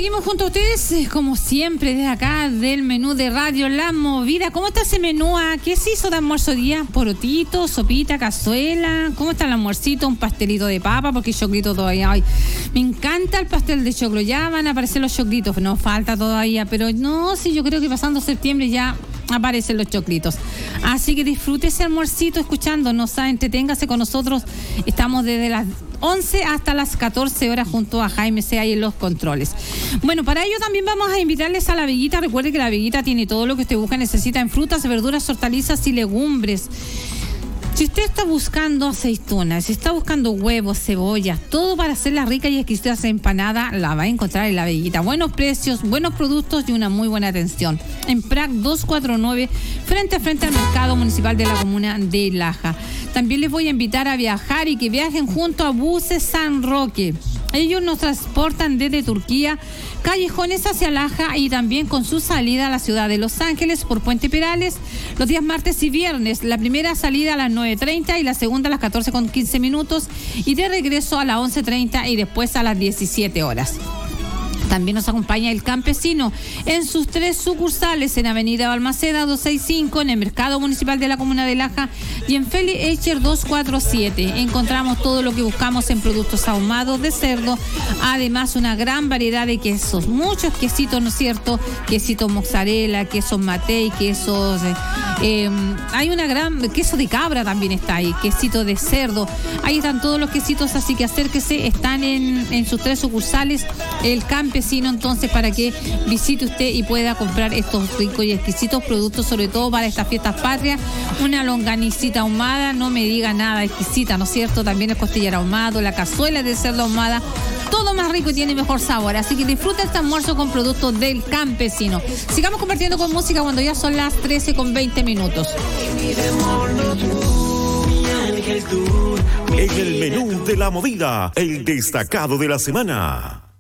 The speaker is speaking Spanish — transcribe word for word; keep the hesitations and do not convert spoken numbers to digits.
seguimos junto a ustedes, eh, como siempre, desde acá del menú de Radio La Movida. ¿Cómo está ese menú? Ah? ¿Qué se hizo de almuerzo hoy día? ¿Porotito, sopita, cazuela? ¿Cómo está el almuercito? ¿Un pastelito de papa? Porque choclito todavía hay. Me encanta el pastel de choclo. Ya van a aparecer los choclitos. No falta todavía, pero no, sí, yo creo que pasando septiembre ya aparecen los choclitos. Así que disfrute ese almuercito escuchándonos, ¿sabes? Entreténgase con nosotros. Estamos desde las once hasta las catorce horas junto a Jaime C. ahí en los controles. Bueno, para ello también vamos a invitarles a La Veguita. Recuerde que La Veguita tiene todo lo que usted busca, necesita en frutas, verduras, hortalizas y legumbres. Si usted está buscando aceitunas, si está buscando huevos, cebollas, todo para hacer la rica y exquisita empanada, la va a encontrar en La Veguita. Buenos precios, buenos productos y una muy buena atención. En P R A C doscientos cuarenta y nueve, frente a frente al mercado municipal de la comuna de Laja. También les voy a invitar a viajar y que viajen junto a Buses San Roque. Ellos nos transportan desde Turquía, callejones hacia Laja y también con su salida a la ciudad de Los Ángeles por Puente Perales los días martes y viernes. La primera salida a las nueve treinta y la segunda a las catorce con quince minutos y de regreso a las once treinta y después a las diecisiete horas. También nos acompaña El Campesino en sus tres sucursales en Avenida Balmaceda doscientos sesenta y cinco, en el Mercado Municipal de la Comuna de Laja y en Feli Eicher doscientos cuarenta y siete. Encontramos todo lo que buscamos en productos ahumados de cerdo, además una gran variedad de quesos, muchos quesitos, ¿no es cierto? Quesitos mozzarella, quesos matei, quesos... Eh, eh, hay una gran... queso de cabra también está ahí, quesito de cerdo. Ahí están todos los quesitos, así que acérquese, están en, en sus tres sucursales. El Campesino, entonces, para que visite usted y pueda comprar estos ricos y exquisitos productos, sobre todo para estas fiestas patrias. Una longanicita ahumada, no me diga nada, exquisita, ¿no es cierto? También el costillar ahumado, la cazuela de cerdo ahumada, todo más rico y tiene mejor sabor. Así que disfruta este almuerzo con productos del Campesino. Sigamos compartiendo con música cuando ya son las trece con veinte minutos. En el menú de La Movida, el destacado de la semana.